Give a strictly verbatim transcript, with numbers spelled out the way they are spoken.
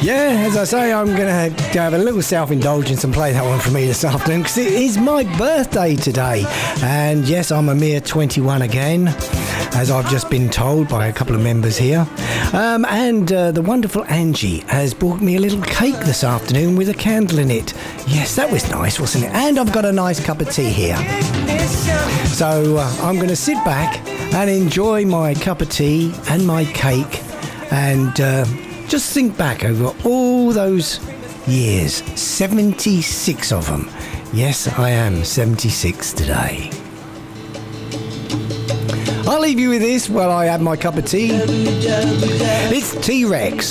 Yeah, as I say, I'm going to have a little self-indulgence and play that one for me this afternoon because it is my birthday today. And yes, I'm a mere twenty-one again, as I've just been told by a couple of members here. Um, and uh, the wonderful Angie has brought me a little cake this afternoon with a candle in it. Yes, that was nice, wasn't it? And I've got a nice cup of tea here. So uh, I'm going to sit back and enjoy my cup of tea and my cake and uh, just think back over all those years. seventy-six of them. Yes, I am seventy-six today. I'll leave you with this while I have my cup of tea. It's T-Rex.